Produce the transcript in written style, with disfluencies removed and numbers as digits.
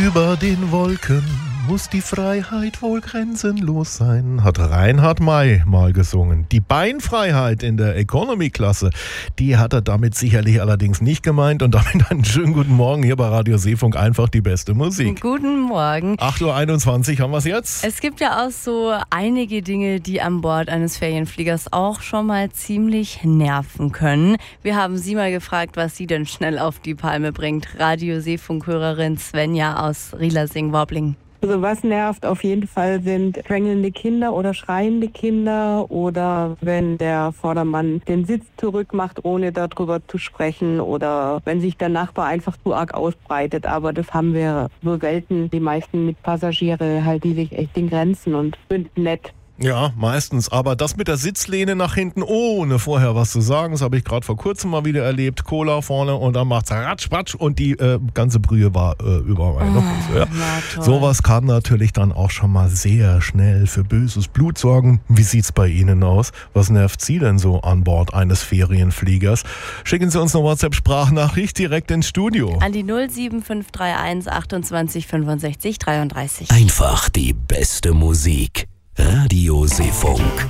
Über den Wolken muss die Freiheit wohl grenzenlos sein, hat Reinhard May mal gesungen. Die Beinfreiheit in der Economy-Klasse, die hat er damit sicherlich allerdings nicht gemeint. Und damit einen schönen guten Morgen hier bei Radio Seefunk, einfach die beste Musik. Guten Morgen. 8.21 Uhr haben wir es jetzt. Es gibt ja auch so einige Dinge, die an Bord eines Ferienfliegers auch schon mal ziemlich nerven können. Wir haben Sie mal gefragt, was Sie denn schnell auf die Palme bringt. Radio Seefunk-Hörerin Svenja aus Rielasing-Worbling. Also was nervt auf jeden Fall sind drängelnde Kinder oder schreiende Kinder oder wenn der Vordermann den Sitz zurückmacht, ohne darüber zu sprechen oder wenn sich der Nachbar einfach zu arg ausbreitet. Aber das haben wir so selten. Die meisten Mitpassagiere halten die sich echt in Grenzen und sind nett. Ja, meistens. Aber das mit der Sitzlehne nach hinten, ohne vorher was zu sagen, das habe ich gerade vor kurzem mal wieder erlebt. Cola vorne und dann macht's ratsch, patsch und die ganze Brühe war über meine Hose. Ja. Sowas kann natürlich dann auch schon mal sehr schnell für böses Blut sorgen. Wie sieht's bei Ihnen aus? Was nervt Sie denn so an Bord eines Ferienfliegers? Schicken Sie uns eine WhatsApp-Sprachnachricht direkt ins Studio. An die 07531 28 65 33. Einfach die beste Musik. Radio Seefunk.